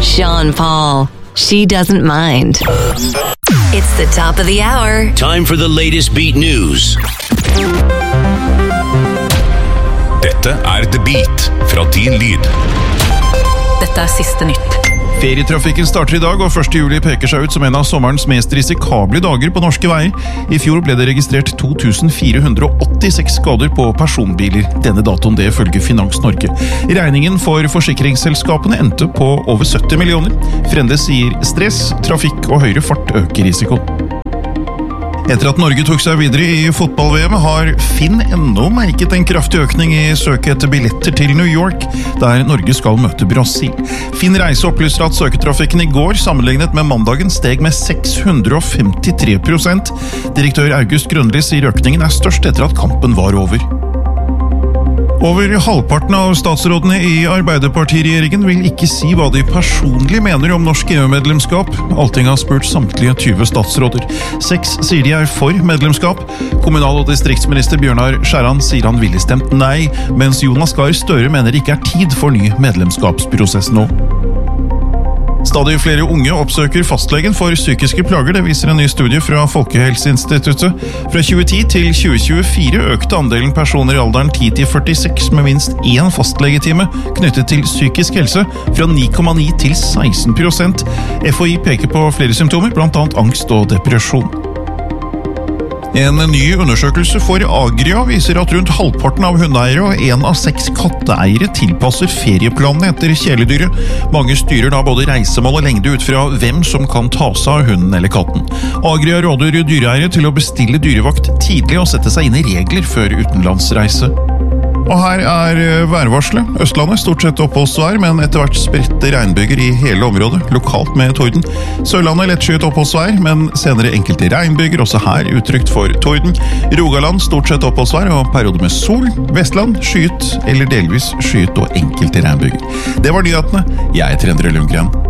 Sean Paul. She doesn't mind. It's the top of the hour. Time for the latest beat news. Dette The Beat fra Din Lyd. Dette siste nytt. Ferietrafikken starter I dag, og 1. juli peker seg ut som en av sommerens mest risikable dager på norske veier. I fjor ble det registrert 2486 skader på personbiler. Denne datoen det følger Finans Norge. Regningen for forsikringsselskapene endte på over 70 millioner. Frende sier stress, trafikk og høyere fart øker risikoen. Etter at Norge tok seg videre I fotball-VM har Finn ennå merket en kraftig økning I søket etter billetter til New York, der Norge skal møte Brasil. Finn Reise opplyser at søketrafikken I går, sammenlignet med mandagen, steg med 653%. Direktør August Grønli sier økningen størst etter at kampen var over. Over halvparten av statsrådene I Arbeiderpartiregjeringen vil ikke si hva de personlig mener om norsk EU-medlemskap. Alting har spurt samtlige 20 statsråder. 6 sier de for medlemskap. Kommunal- og distriktsminister Bjørnar Skjæran sier han ville stemt nei, mens Jonas Gahr Støre mener det ikke tid for ny medlemskapsprosess nå. Stadig flere unge oppsøker fastlegen for psykiske plager, det viser en ny studie fra Folkehelseinstituttet. Fra 2010 til 2024 økte andelen personer I alderen 10 til 46 med minst 1 fastlegetime knyttet til psykisk helse, fra 9,9 til 16%. FHI peker på flere symptomer, blant annet angst og depresjon. En ny undersøkelse for Agria viser at rundt halvparten av hundeeiere og 1 av 6 katteeiere tilpasser ferieplanene etter kjæledyret. Mange styrer da både reisemål og lengde ut fra hvem som kan ta seg av hunden eller katten. Agria råder dyreeiere til å bestille dyrevakt tidlig og sette seg inn I regler før utenlandsreise. Og her værvarselet. Østlandet stort sett oppholdsvær, men etter hvert spredte regnbyger I hele området, lokalt med torden. Sørlandet lettskyet oppholdsvær, men senere enkelte regnbyger, også her utrygt for torden. Rogaland stort sett oppholdsvær og periode med sol. Vestland skyet eller delvis skyet og enkelte regnbyger. Det var nyhetene. Jeg Endre Lundgren.